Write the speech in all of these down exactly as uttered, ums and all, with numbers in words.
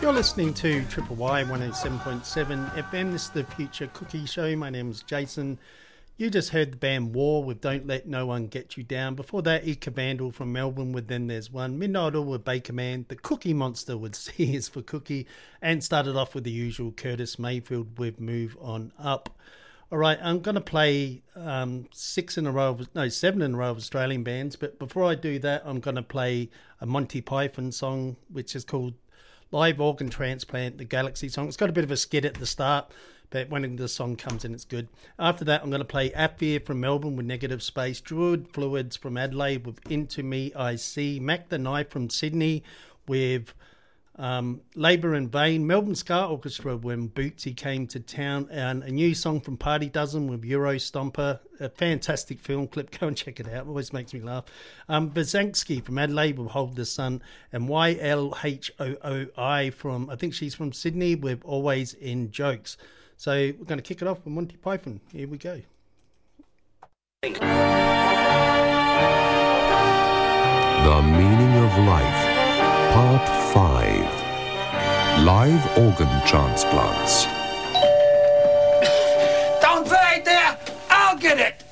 You're listening to Triple Y one oh seven point seven F M. This is the Future Cookie Show. My name is Jason. You just heard the band War with Don't Let No One Get You Down. Before that, Ika Vandal from Melbourne with Then There's One. Midnight Oil with Baker Man. The Cookie Monster with C is for Cookie. And started off with the usual Curtis Mayfield with Move On Up. All right, I'm going to play um, six in a row, of, no, seven in a row of Australian bands. But before I do that, I'm going to play a Monty Python song, which is called Live Organ Transplant, the Galaxy song. It's got a bit of a skid at the start, but when the song comes in, it's good. After that, I'm going to play Apfia from Melbourne with Negative Space, Druid Fluids from Adelaide with Into Me I See, Mac the Knife from Sydney with um, Labour in Vain, Melbourne Ska Orchestra when Bootsy Came to Town, and a new song from Party Dozen with Euro Stomper, a fantastic film clip. Go and check it out. It always makes me laugh. Um, Bazanski from Adelaide with Hold the Sun, and Y L H O O I from, I think she's from Sydney, with Always in Jokes. So we're going to kick it off with Monty Python. Here we go. The Meaning of Life, Part five. Live Organ Transplants. Don't wait there! I'll get it!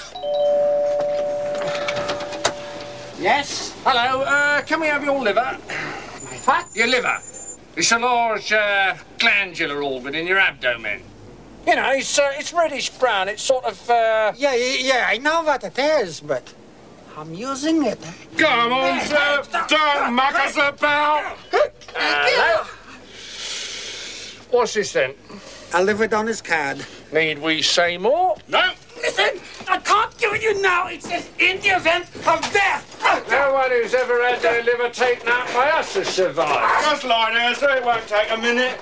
Yes? Hello, uh, can we have your liver? What? Your liver. It's a large uh, glandular organ in your abdomen. You know, it's uh, it's reddish brown. It's sort of. Uh... Yeah, yeah, yeah, I know what it is, but I'm using it. Come on, sir. Don't muck us about. Uh, What's this then? I'll leave it on his card. Need we say more? No. Listen, I can't give it you now. It's just in the event of death. No one who's ever had their liver taken out by us has survived. Just lie there, so it won't take a minute.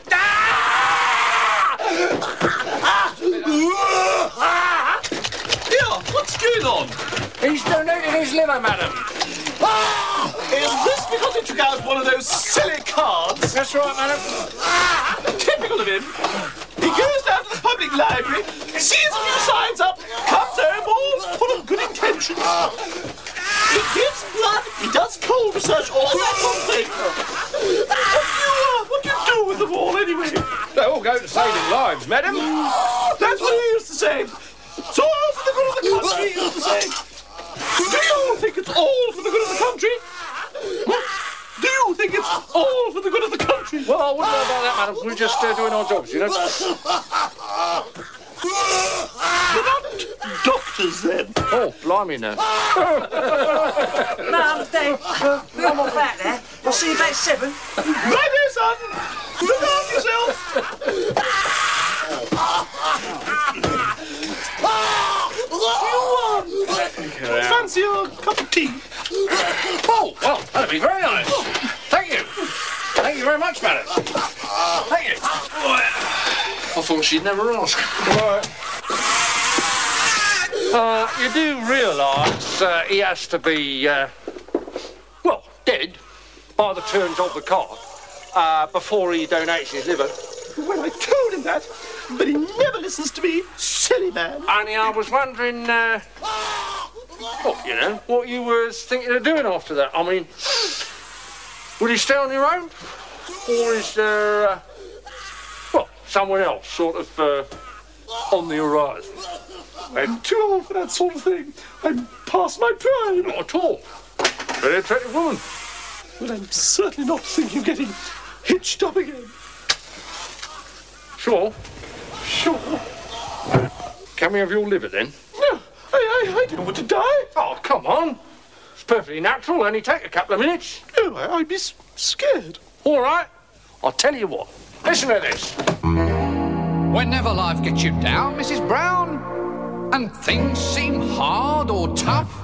Yeah, what's going on? He's donated his liver, madam. Is this because he took out one of those silly cards? That's right, madam. Typical of him. He goes down to the public library, sees a few signs up, comes home all full of good intentions. He gives blood, he does cold research, all that sort of thing. What do you, uh, what do you do with them all, anyway? They all go to saving lives, madam. That's what he used to say. It's all for the good of the country, he used to say. Do you think it's all for the good of the country? Do you think it's all for the good of the country? Well, I wouldn't know about that, madam. We're just uh, doing our jobs, you know. You're not doctors, then? Oh, blimey now. Mum, Dave, no more fat there. I'll see you about seven. Right there, son. Look after yourself. You, um, fancy a cup of tea? Oh, well, that'd be very nice. Thank you. Thank you very much, madam. Thank you. I thought she'd never ask. Right. Uh, you do realise uh, he has to be, uh, well, dead by the terms of the card uh, before he donates his liver. Well, I told him that, but he never listens to me, silly man. Only I was wondering, uh, what, you know, what you was thinking of doing after that. I mean, will you stay on your own? Or is there, uh, well, someone else sort of uh, on the horizon? I'm too old for that sort of thing. I'm past my prime. Not at all. Very attractive woman. Well, I'm certainly not thinking of getting hitched up again. Sure. Sure. Can we have your liver then? No, I, I, I don't want to die. Oh, come on. It's perfectly natural. Only take a couple of minutes. No, I, I'd be s- scared. All right. I'll tell you what. Listen to this. Whenever life gets you down, Missus Brown, and things seem hard or tough,